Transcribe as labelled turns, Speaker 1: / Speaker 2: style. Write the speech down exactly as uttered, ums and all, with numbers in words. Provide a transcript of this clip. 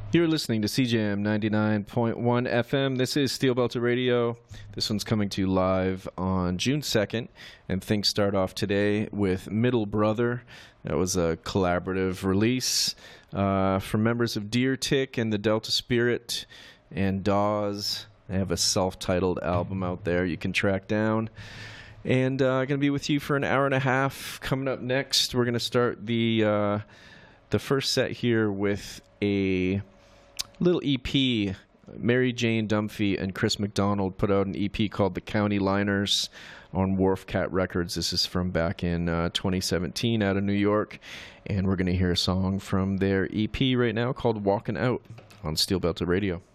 Speaker 1: You're listening to C J M ninety-nine point one F M. This is Steel Belted Radio. This one's coming to you live on June second, and things start off today with Middle Brother. That was a collaborative release uh, from members of Deer Tick and the Delta Spirit and Dawes. They have a self-titled album out there you can track down. And I'm uh, going to be with you for an hour and a half. Coming up next, we're going to start the uh, the first set here with a little E P. Mary Jane Dunphy and Chris McDonald put out an E P called The County Liners on Wharfcat Records. This is from back in uh, twenty seventeen out of New York. And we're going to hear a song from their E P right now called Walkin' Out on Steel Belted Radio.